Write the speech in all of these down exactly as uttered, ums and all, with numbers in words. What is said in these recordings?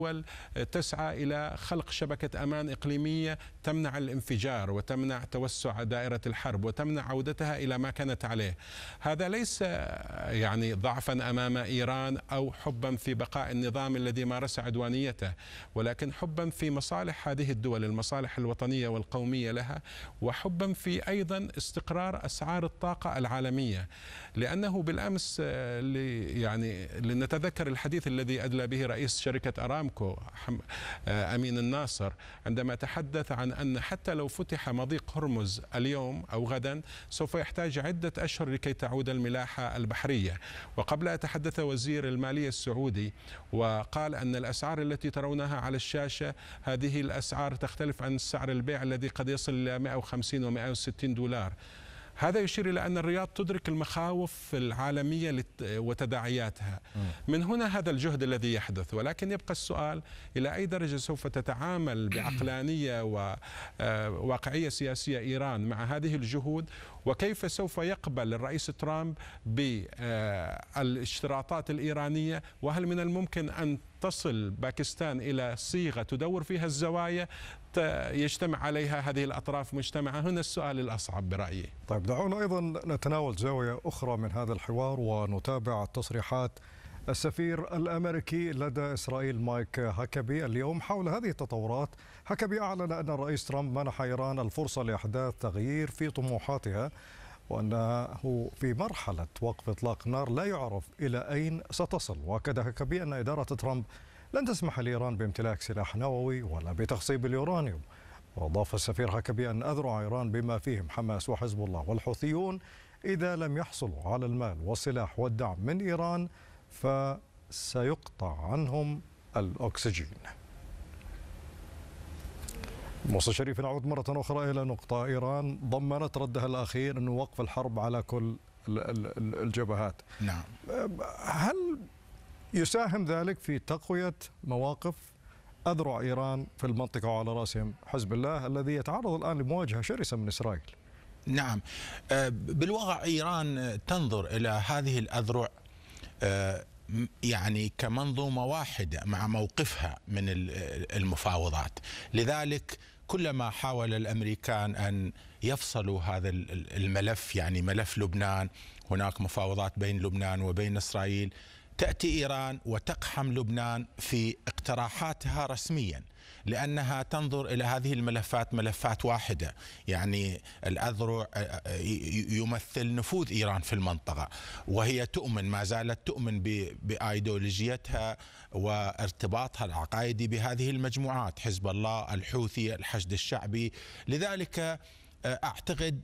تسعى إلى خلق شبكة أمان إقليمية تمنع الانفجار وتمنع توسع دائرة الحرب وتمنع عودتها إلى ما كانت عليه. هذا ليس يعني ضعفا أمام إيران أو حبا في بقاء النظام الذي مارس عدوانيته، ولكن حبا في مصالح هذه الدول، المصالح الوطنية والقومية لها، وحبا في أيضا استقرار أسعار الطاقة العالمية. لأنه بالأمس يعني لنتذكر الحديث الذي أدلى به رئيس شركة أرامكو أمين الناصر عندما تحدث عن أن حتى لو فتح مضيق هرمز اليوم أو غدا سوف يحتاج عدة أشهر لكي تعود الملاحة البحرية. وقبل أن تحدث وزير المالية السعودي وقال أن الأسعار التي ترونها على الشاشة هذه الأسعار تختلف عن سعر البيع الذي قد يصل إلى مئة وخمسين ومئة وستين دولار. هذا يشير إلى أن الرياض تدرك المخاوف العالمية وتداعياتها. من هنا هذا الجهد الذي يحدث، ولكن يبقى السؤال إلى أي درجة سوف تتعامل بعقلانية وواقعية سياسية إيران مع هذه الجهود، وكيف سوف يقبل الرئيس ترامب بالاشتراطات الإيرانية، وهل من الممكن أن تصل باكستان إلى صيغة تدور فيها الزوايا يجتمع عليها هذه الأطراف مجتمعة؟ هنا السؤال الأصعب برأيي. طيب دعونا أيضا نتناول زاوية أخرى من هذا الحوار ونتابع تصريحات السفير الأمريكي لدى إسرائيل مايك هاكابي اليوم حول هذه التطورات. هاكابي أعلن أن الرئيس ترامب منح إيران الفرصة لإحداث تغيير في طموحاتها، وأنه في مرحلة وقف إطلاق النار لا يعرف إلى أين ستصل. وأكد هاكابي أن إدارة ترامب لن تسمح لإيران بامتلاك سلاح نووي ولا بتخصيب اليورانيوم. وأضاف السفير هاكابي أن أذرع إيران بما فيهم حماس وحزب الله والحوثيون إذا لم يحصلوا على المال والسلاح والدعم من إيران فسيقطع عنهم الأكسجين. موسى شريف، نعود مرة أخرى إلى نقطة. إيران ضمنت ردها الأخير أنه وقف الحرب على كل الجبهات. نعم. هل يساهم ذلك في تقوية مواقف أذرع إيران في المنطقة وعلى رأسهم حزب الله الذي يتعرض الآن لمواجهة شرسة من إسرائيل؟ نعم، بالواقع إيران تنظر إلى هذه الأذرع يعني كمنظومة واحدة مع موقفها من المفاوضات. لذلك كلما حاول الأمريكان أن يفصلوا هذا الملف، يعني ملف لبنان، هناك مفاوضات بين لبنان وبين إسرائيل، تأتي إيران وتقحم لبنان في اقتراحاتها رسميا، لأنها تنظر إلى هذه الملفات ملفات واحدة. يعني الأذرع يمثل نفوذ إيران في المنطقة، وهي تؤمن ما زالت تؤمن بأيديولوجيتها وارتباطها العقائدي بهذه المجموعات، حزب الله، الحوثي، الحشد الشعبي. لذلك أعتقد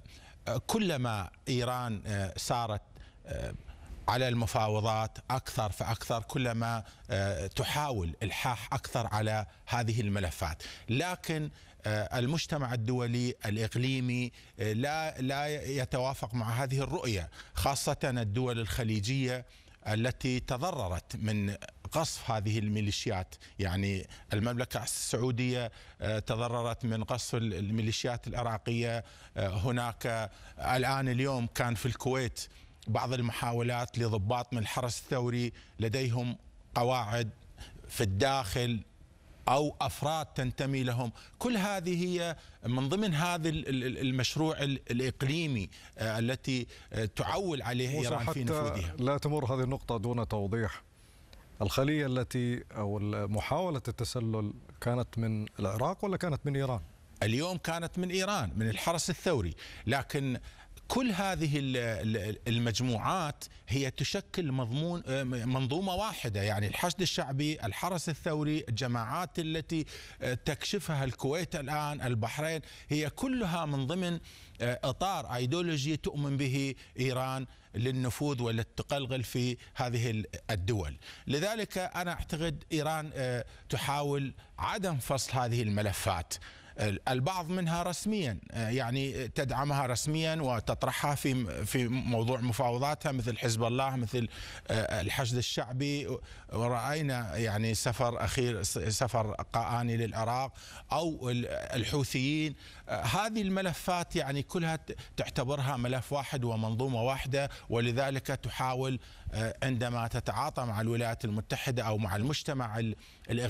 كلما إيران سارت على المفاوضات أكثر فأكثر كلما تحاول إلحاح أكثر على هذه الملفات. لكن المجتمع الدولي الإقليمي لا لا يتوافق مع هذه الرؤية، خاصة الدول الخليجية التي تضررت من قصف هذه الميليشيات. يعني المملكة السعودية تضررت من قصف الميليشيات العراقية. هناك الآن اليوم كان في الكويت بعض المحاولات لضباط من الحرس الثوري لديهم قواعد في الداخل أو أفراد تنتمي لهم. كل هذه هي من ضمن هذا المشروع الإقليمي التي تعول عليه إيران في نفوذها. لا تمر هذه النقطة دون توضيح. الخلية التي أو محاولة التسلل كانت من العراق ولا كانت من إيران؟ اليوم كانت من إيران، من الحرس الثوري. لكن كل هذه المجموعات هي تشكل مضمون منظومة واحدة، يعني الحشد الشعبي، الحرس الثوري، الجماعات التي تكشفها الكويت الآن، البحرين، هي كلها من ضمن إطار أيديولوجي تؤمن به إيران للنفوذ وللتقلغل في هذه الدول. لذلك أنا أعتقد إيران تحاول عدم فصل هذه الملفات. البعض منها رسميا، يعني تدعمها رسميا وتطرحها في في موضوع مفاوضاتها، مثل حزب الله، مثل الحشد الشعبي، ورأينا يعني سفر أخير سفر قاآني للعراق أو الحوثيين. هذه الملفات يعني كلها تعتبرها ملف واحد ومنظومة واحدة، ولذلك تحاول عندما تتعاطى مع الولايات المتحدة أو مع المجتمع